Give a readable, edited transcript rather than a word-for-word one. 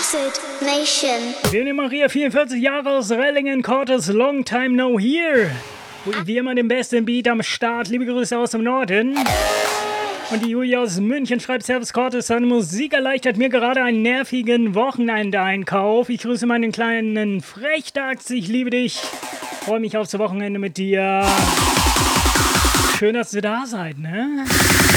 Acid Nation. Leonie Maria, 44 Jahre aus Rellingen, Cortes, Long Time No Here. Wie immer den besten Beat am Start. Liebe Grüße aus dem Norden. Und die Julia aus München schreibt: Servus Cortes, seine Musik erleichtert mir gerade einen nervigen Wochenendeinkauf. Ich grüße meinen kleinen Frechdachs, ich liebe dich. Freue mich aufs Wochenende mit dir. Schön, dass ihr da seid, ne?